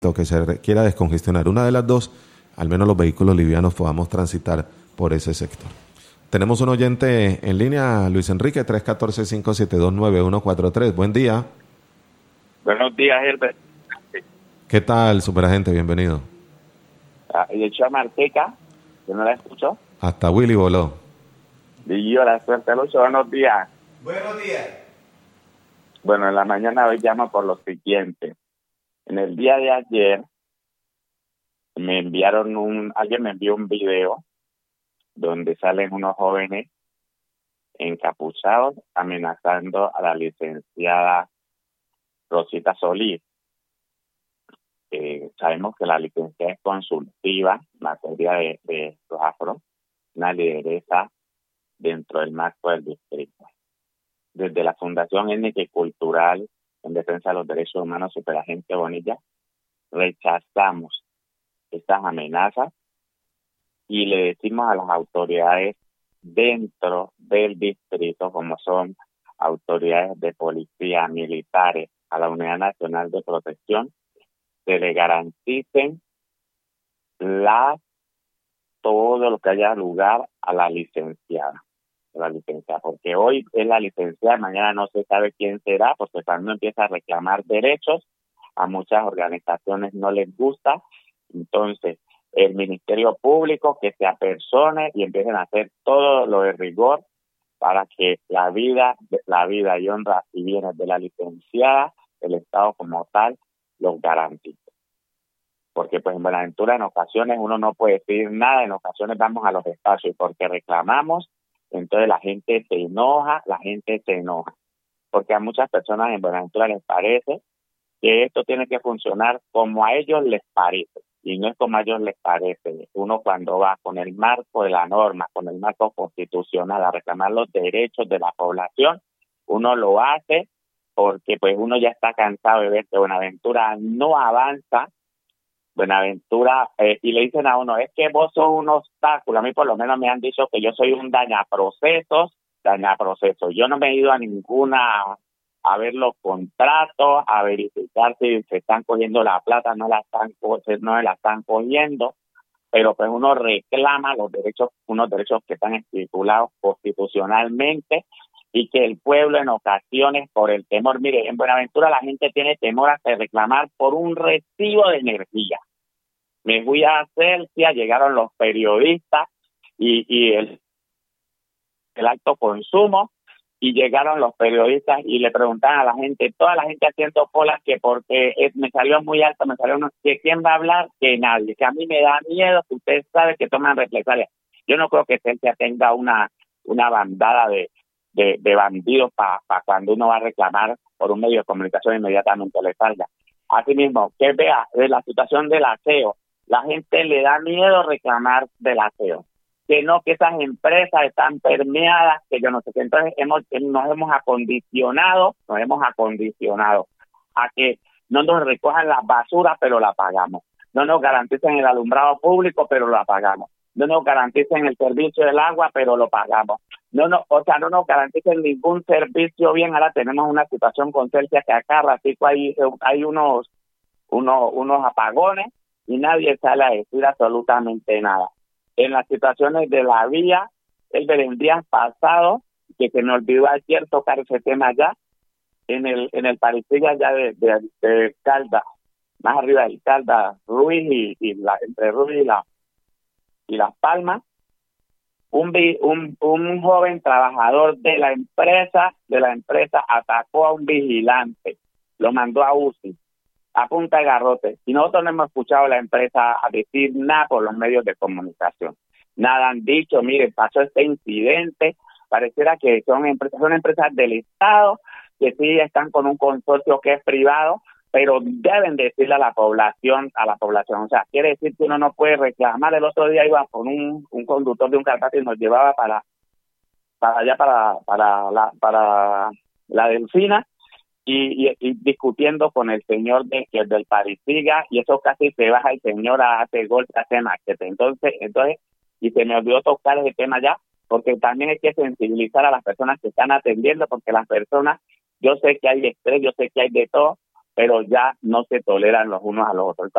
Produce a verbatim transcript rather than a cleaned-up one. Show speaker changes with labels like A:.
A: que se requiera descongestionar una de las dos, al menos los vehículos livianos podamos transitar por ese sector. Tenemos un oyente en línea, Luis Enrique, tres uno cuatro, cinco siete dos, nueve uno cuatro tres. Buen día.
B: Buenos días, Herbert.
A: ¿Qué tal, superagente? Bienvenido.
B: Ah, y el chama Arteca, que no la escuchó.
A: Hasta Willy voló.
B: Y yo la suerte, Lucho. Buenos días.
C: Buenos días.
B: Bueno, en la mañana hoy llamo por lo siguiente. En el día de ayer me enviaron un, alguien me envió un video donde salen unos jóvenes encapuchados amenazando a la licenciada Rosita Solís. Eh, sabemos que la licenciada es consultiva en materia de, de los afro, una lideresa dentro del marco del distrito. Desde la Fundación Étnica y Cultural en Defensa de los Derechos Humanos, Superagente Bonilla, rechazamos estas amenazas y le decimos a las autoridades dentro del distrito, como son autoridades de policía, militares, a la Unidad Nacional de Protección, que le garanticen la, todo lo que haya lugar a la licenciada. la licenciada, porque hoy es la licenciada, mañana no se sabe quién será, porque cuando empieza a reclamar derechos, a muchas organizaciones no les gusta. Entonces, el Ministerio Público que se apersone y empiecen a hacer todo lo de rigor para que la vida, la vida y honra y bienes de la licenciada, el Estado como tal, los garantice. Porque pues en Buenaventura en ocasiones uno no puede decir nada, en ocasiones vamos a los espacios y porque reclamamos, entonces la gente se enoja, la gente se enoja. Porque a muchas personas en Buenaventura les parece que esto tiene que funcionar como a ellos les parece. Y no es como a ellos les parece. Uno cuando va con el marco de la norma, con el marco constitucional a reclamar los derechos de la población, uno lo hace porque pues uno ya está cansado de ver que Buenaventura no avanza. Buenaventura, eh, y le dicen a uno, es que vos sos un obstáculo. A mí por lo menos me han dicho que yo soy un dañaprocesos, dañaprocesos. Yo no me he ido a ninguna, a ver los contratos, a verificar si se están cogiendo la plata, no la están, no la están cogiendo, pero pues uno reclama los derechos, unos derechos que están estipulados constitucionalmente y que el pueblo en ocasiones por el temor, mire, en Buenaventura la gente tiene temor hasta de reclamar por un recibo de energía. Me fui a Celsia, llegaron los periodistas y, y el, el alto consumo, y llegaron los periodistas y le preguntaban a la gente, toda la gente haciendo colas, que porque es, me salió muy alto, me salió, no, que quién va a hablar, que nadie, que a mí me da miedo, que ustedes saben que toman represalias. Yo no creo que Celsia tenga una, una bandada de de, de bandidos para pa cuando uno va a reclamar por un medio de comunicación inmediatamente le salga. Asimismo, que vea de la situación del aseo, la gente le da miedo reclamar del aseo, que no, que esas empresas están permeadas, que yo no sé qué. Entonces hemos, nos hemos acondicionado, nos hemos acondicionado a que no nos recojan las basuras, pero la pagamos. No nos garanticen el alumbrado público, pero lo pagamos. No nos garanticen el servicio del agua, pero lo pagamos. No, no, o sea, no nos garanticen ningún servicio bien. Ahora tenemos una situación con Celsia que acá ratico hay, hay unos, unos, unos apagones y nadie sale a decir absolutamente nada. En las situaciones de la vía, el del día pasado, que se me olvidó ayer tocar ese tema ya, en el, en el Parisilla ya de, de, de Caldas, más arriba del Caldas, Ruiz y, y la, entre Ruiz y la y Las Palmas, un, un un joven trabajador de la empresa de la empresa atacó a un vigilante, lo mandó a U C I a punta de garrote, y nosotros no hemos escuchado a la empresa a decir nada por los medios de comunicación, nada han dicho. Mire, pasó este incidente, pareciera que son empresas son empresas del Estado que sí están con un consorcio que es privado, pero deben decirle a la población, a la población, o sea, quiere decir que uno no puede reclamar. El otro día iba con un, un conductor de un carpata y nos llevaba para para allá, para para la para la Delfina, y, y, y discutiendo con el señor de, que es del Parisiga, y eso casi se baja el señor a hacer golpe, a hacer maquete. Entonces, entonces, y se me olvidó tocar ese tema ya, porque también hay que sensibilizar a las personas que están atendiendo, porque las personas, yo sé que hay estrés, yo sé que hay de todo, pero ya no se toleran los unos a los otros.